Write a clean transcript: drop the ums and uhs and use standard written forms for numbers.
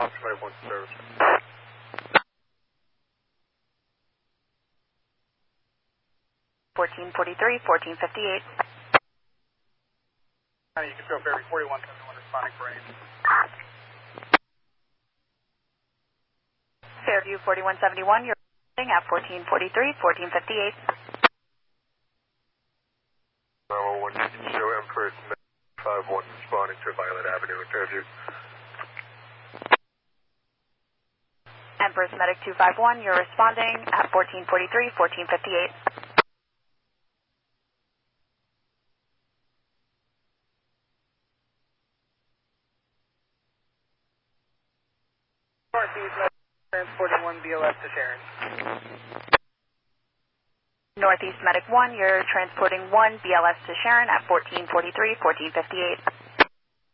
Officer 1 service. 1443, 1458. You can throw Ferry 4171 responding for aid. Fairview 4171, you're at 1443, 1458. 911, you can show Empress 51 responding to Violet Avenue in Fairview. Empress Medic 251, you're responding at 1443, 1458. Northeast transporting 1 BLS to Sharon. Northeast Medic 1, you're transporting 1 BLS to Sharon at 1443, 1458.